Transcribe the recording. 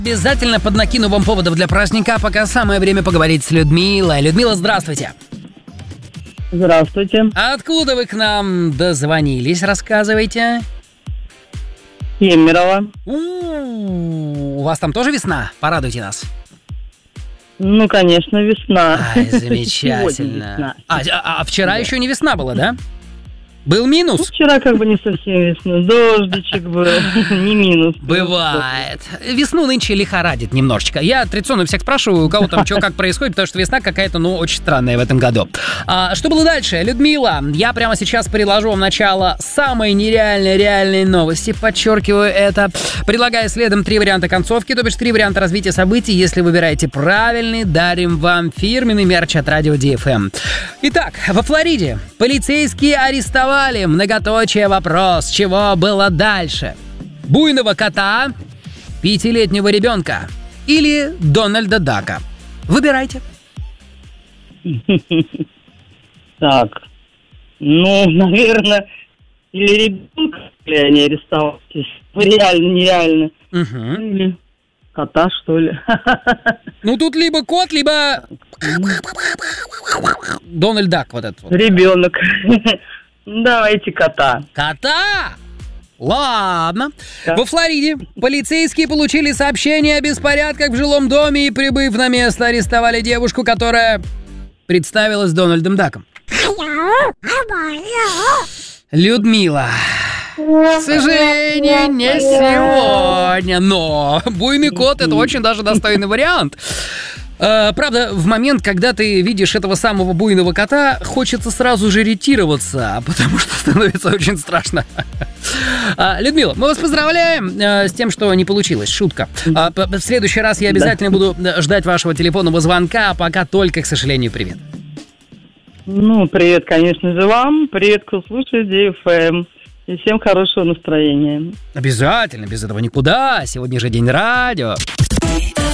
Обязательно поднакину вам поводов для праздника, пока самое время поговорить с Людмилой. Людмила, здравствуйте. Здравствуйте. Откуда вы к нам дозвонились, рассказывайте. Кемерово. У вас там тоже весна? Порадуйте нас. Ну, конечно, весна. Ай, замечательно. А вчера еще не весна была, да? Был минус? Ну, вчера как бы не совсем весна. Дождичек был, не минус. Бывает. Весну нынче лихорадит немножечко. Я традиционно всех спрашиваю, у кого там что как происходит, потому что весна какая-то, очень странная в этом году. Что было дальше? Людмила, я прямо сейчас предложу вам начало самой нереальной реальной новости. Подчеркиваю это. Предлагаю следом 3 варианта концовки, то бишь 3 варианта развития событий. Если выбираете правильный, дарим вам фирменный мерч от радио DFM. Итак, во Флориде полицейские арестовали, многоточие вопрос, чего было дальше? Буйного кота, 5-летнего ребенка или Дональда Дака? Выбирайте. Так, наверное, или ребенка, или они арестовались. Реально, нереально. Или кота, что ли. Тут либо кот, либо Дональд Дак вот этот вот. Ребенок. Давайте кота. Кота? Ладно. Да. Во Флориде полицейские получили сообщение о беспорядках в жилом доме и, прибыв на место, арестовали девушку, которая представилась Дональдом Даком. Людмила, к сожалению, не сегодня, но буйный кот — это очень даже достойный вариант. Правда, в момент, когда ты видишь этого самого буйного кота, хочется сразу же ретироваться, потому что становится очень страшно. Людмила, мы вас поздравляем с тем, что не получилось. Шутка. В следующий раз я обязательно буду ждать вашего телефонного звонка, а пока только, к сожалению, привет. Привет, конечно же, вам. Привет, кто слушает DFM. И всем хорошего настроения. Обязательно, без этого никуда. Сегодня же день радио.